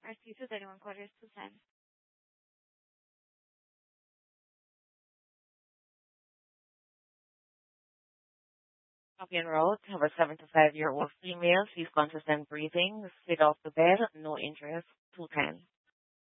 RC231 quarters 210. Copy en route. Have a 75-year-old female. She's consistent breathing. Sit off the bed. No interest. 210.